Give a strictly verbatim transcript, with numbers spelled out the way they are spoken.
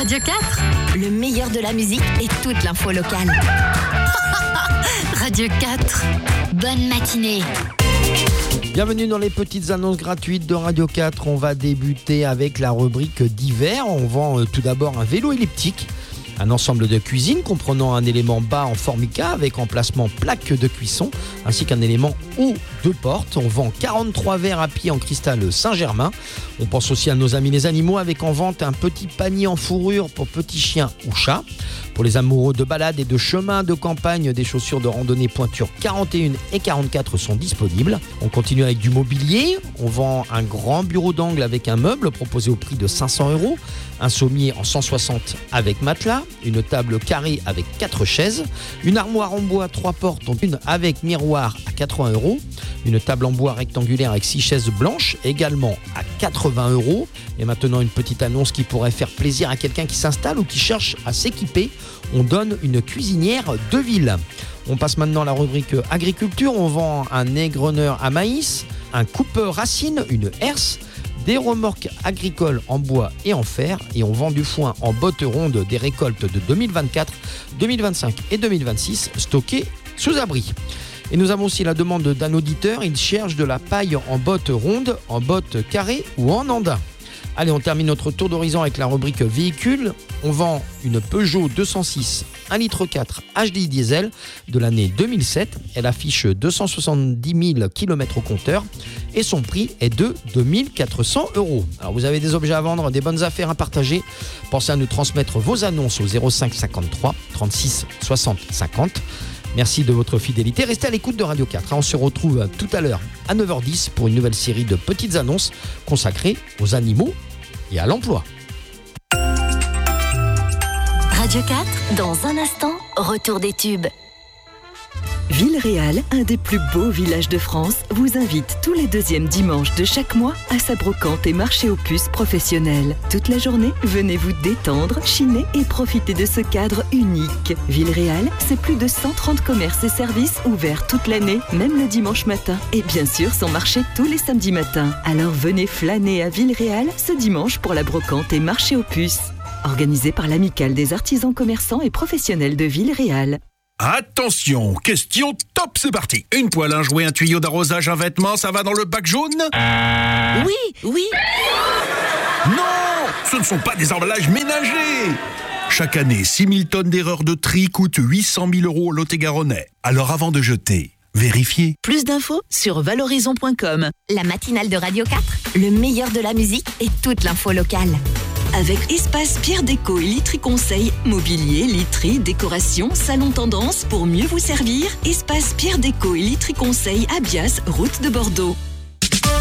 Radio quatre, le meilleur de la musique et toute l'info locale. Radio quatre, bonne matinée. Bienvenue dans les petites annonces gratuites de Radio quatre. On va débuter avec la rubrique d'hiver. On vend euh, tout d'abord un vélo elliptique. Un ensemble de cuisine comprenant un élément bas en formica avec emplacement plaque de cuisson ainsi qu'un élément haut de porte. On vend quarante-trois verres à pied en cristal Saint-Germain. On pense aussi à nos amis les animaux avec en vente un petit panier en fourrure pour petits chiens ou chats. Pour les amoureux de balade et de chemin de campagne, des chaussures de randonnée pointure quarante et un et quarante-quatre sont disponibles. On continue avec du mobilier. On vend un grand bureau d'angle avec un meuble proposé au prix de cinq cents euros. Un sommier en cent soixante avec matelas. Une table carrée avec quatre chaises. Une armoire en bois trois portes, dont une avec miroir à quatre-vingts euros. Une table en bois rectangulaire avec six chaises blanches, également à quatre-vingts euros. Et maintenant, une petite annonce qui pourrait faire plaisir à quelqu'un qui s'installe ou qui cherche à s'équiper. On donne une cuisinière de ville. On passe maintenant à la rubrique agriculture. On vend un égreneur à maïs, un coupeur racine, une herse, des remorques agricoles en bois et en fer, et on vend du foin en bottes rondes des récoltes de deux mille vingt-quatre, deux mille vingt-cinq et deux mille vingt-six stockées sous abri. Et nous avons aussi la demande d'un auditeur. Il cherche de la paille en bottes rondes, en bottes carrées ou en andin. Allez, on termine notre tour d'horizon avec la rubrique véhicule. On vend une Peugeot deux cent six un virgule quatre litres H D I diesel de l'année deux mille sept. Elle affiche deux cent soixante-dix mille kilomètres au compteur et son prix est de deux mille quatre cents euros. Alors vous avez des objets à vendre, des bonnes affaires à partager. Pensez à nous transmettre vos annonces au zéro cinq cinquante-trois trente-six soixante cinquante. Merci de votre fidélité. Restez à l'écoute de Radio quatre. On se retrouve tout à l'heure à neuf heures dix pour une nouvelle série de petites annonces consacrées aux animaux et à l'emploi. Radio quatre, dans un instant, retour des tubes. Villeréal, un des plus beaux villages de France, vous invite tous les deuxièmes dimanches de chaque mois à sa brocante et marché aux puces professionnel. Toute la journée, venez vous détendre, chiner et profiter de ce cadre unique. Villeréal, c'est plus de cent trente commerces et services ouverts toute l'année, même le dimanche matin. Et bien sûr, son marché tous les samedis matins. Alors venez flâner à Villeréal ce dimanche pour la brocante et marché aux puces. Organisé par l'Amicale des artisans commerçants et professionnels de Villeréal. Attention, question top, c'est parti. Une poêle, un jouet, un tuyau d'arrosage, un vêtement, ça va dans le bac jaune ? Oui, oui. Non, ce ne sont pas des emballages ménagers. Chaque année, six mille tonnes d'erreurs de tri coûtent huit cent mille euros au Lot-et-Garonnais. Alors avant de jeter, vérifiez. Plus d'infos sur valorisons point com. La matinale de Radio quatre, le meilleur de la musique et toute l'info locale. Avec Espace Pierre Déco et Literie Conseil, mobilier, literie, décoration, salon tendance, pour mieux vous servir, Espace Pierre Déco et Literie Conseil à Bias, route de Bordeaux.